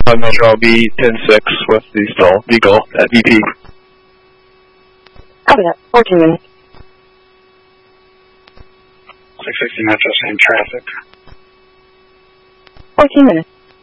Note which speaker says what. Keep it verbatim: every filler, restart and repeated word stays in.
Speaker 1: Uh, Metro, I'll be ten six with the stall Beagle at V P.
Speaker 2: Copy that. fourteen minutes.
Speaker 3: six sixty Metro, same traffic.
Speaker 2: fourteen minutes.